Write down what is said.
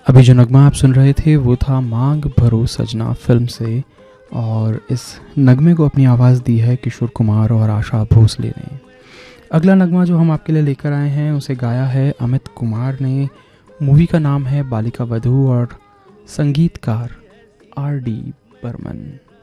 अभी जो नगमा आप सुन रहे थे वो था मांग भरो सजना फिल्म से, और इस नगमे को अपनी आवाज़ दी है किशोर कुमार और आशा भोसले ने। अगला नगमा जो हम आपके लिए लेकर आए हैं उसे गाया है अमित कुमार ने। मूवी का नाम है बालिका वधू और संगीतकार आर डी बर्मन।